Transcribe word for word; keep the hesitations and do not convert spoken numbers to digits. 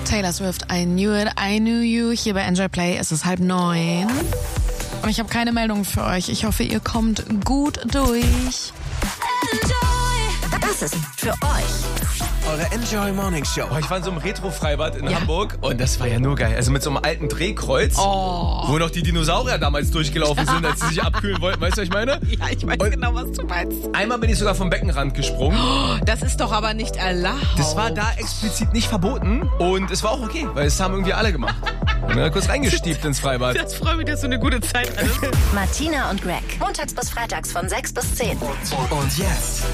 Taylor Swift, I Knew It, I Knew You. Hier bei Enjoy Play ist es halb neun. Und ich habe keine Meldung für euch. Ich hoffe, ihr kommt gut durch. Das ist für euch eure Enjoy Morning Show. Oh, ich war in so einem Retro-Freibad in Ja. Hamburg und das war ja nur geil. Also mit so einem alten Drehkreuz, Oh. wo noch die Dinosaurier damals durchgelaufen sind, als sie sich abkühlen wollten. Weißt du, was ich meine? Ja, ich weiß Und genau, was du meinst. einmal bin ich sogar vom Beckenrand gesprungen. Das ist doch aber nicht erlaubt. Das war da explizit nicht verboten und es war auch okay, weil es haben irgendwie alle gemacht. Und dann kurz reingestiebt ins Freibad. Das freut mich, dass du eine gute Zeit hattest. Martina und Greg. Montags bis freitags von sechs bis zehn. Und jetzt